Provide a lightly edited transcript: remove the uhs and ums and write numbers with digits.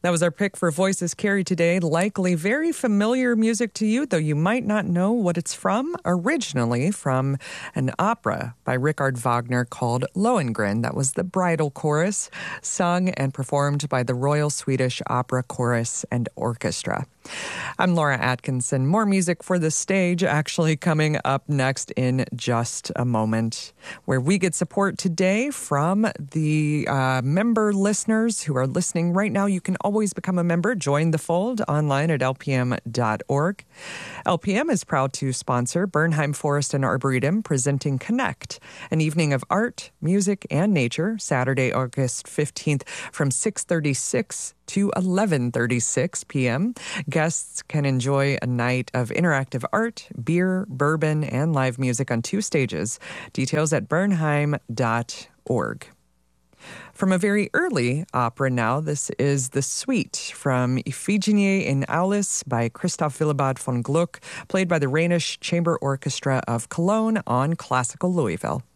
That was our pick for Voices Carry today. Likely very familiar music to you, though you might not know what it's from. Originally from an opera by Richard Wagner called Lohengrin. That was the bridal chorus, sung and performed by the Royal Swedish Opera Chorus and Orchestra. I'm Laura Atkinson. More music for the stage actually coming up next in just a moment, where we get support today from the member listeners who are listening right now. You can always become a member. Join the fold online at lpm.org. LPM is proud to sponsor Bernheim Forest and Arboretum presenting Connect, an evening of art, music, and nature, Saturday, August 15th from 6:36 to 11:36 p.m. Guests can enjoy a night of interactive art, beer, bourbon, and live music on 2 stages. Details at bernheim.org. From a very early opera now, this is The Suite from Iphigenie in Aulis by Christoph Willibald von Gluck, played by the Rhenish Chamber Orchestra of Cologne on Classical Louisville.